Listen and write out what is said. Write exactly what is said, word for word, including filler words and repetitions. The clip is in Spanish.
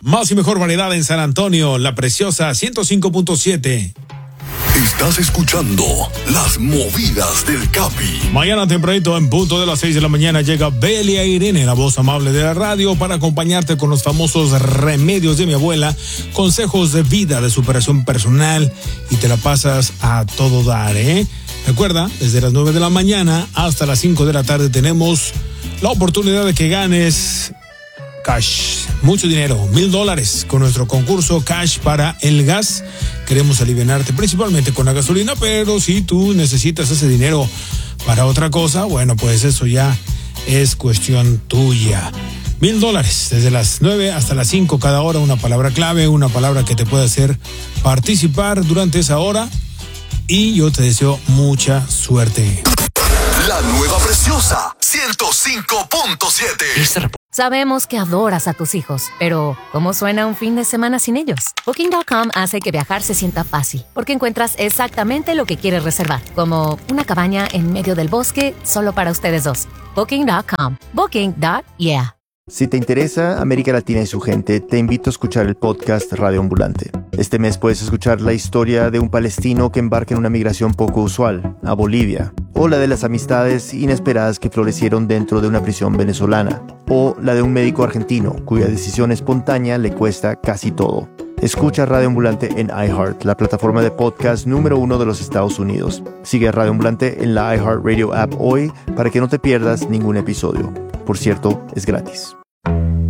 Más y mejor variedad en San Antonio, La Preciosa ciento cinco punto siete. Estás escuchando las movidas del Capi. Mañana tempranito, en punto de las seis de la mañana, llega Belia Irene, la voz amable de la radio, para acompañarte con los famosos remedios de mi abuela, consejos de vida, de superación personal, y te la pasas a todo dar, ¿eh? Recuerda, desde las nueve de la mañana hasta las cinco de la tarde tenemos la oportunidad de que ganes cash, mucho dinero, mil dólares con nuestro concurso Cash para el Gas. Queremos alivianarte principalmente con la gasolina, pero si tú necesitas ese dinero para otra cosa, bueno, pues eso ya es cuestión tuya. Mil dólares desde las nueve hasta las cinco cada hora, una palabra clave, una palabra que te puede hacer participar durante esa hora, y yo te deseo mucha suerte. La nueva Preciosa ciento cinco punto siete. Sabemos que adoras a tus hijos, pero ¿cómo suena un fin de semana sin ellos? Booking punto com hace que viajar se sienta fácil, porque encuentras exactamente lo que quieres reservar, como una cabaña en medio del bosque solo para ustedes dos. Booking punto com. Booking punto yeah. Si te interesa América Latina y su gente, te invito a escuchar el podcast Radio Ambulante. Este mes puedes escuchar la historia de un palestino que embarca en una migración poco usual, a Bolivia, o la de las amistades inesperadas que florecieron dentro de una prisión venezolana, o la de un médico argentino cuya decisión espontánea le cuesta casi todo. Escucha Radio Ambulante en iHeart, la plataforma de podcast número uno de los Estados Unidos. Sigue a Radio Ambulante en la iHeartRadio app hoy para que no te pierdas ningún episodio. Por cierto, es gratis.